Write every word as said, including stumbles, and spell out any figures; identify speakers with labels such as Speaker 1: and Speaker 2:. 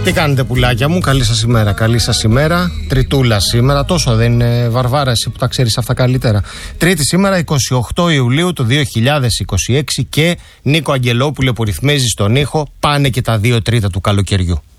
Speaker 1: Τι κάνετε πουλάκια μου, καλή σας ημέρα, καλή σας ημέρα. Τριτούλα σήμερα, τόσο δεν είναι Βαρβάρα εσύ που τα ξέρεις αυτά καλύτερα. Τρίτη σήμερα, εικοστή όγδοη Ιουλίου του δύο χιλιάδες είκοσι έξι και Νίκο Αγγελόπουλε που ρυθμίζει στον ήχο, πάνε και τα δύο τρίτα του καλοκαιριού.